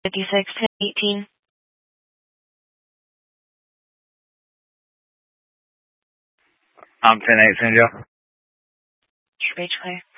56 to 18. I'm 10-8, San Joe. Speech clear.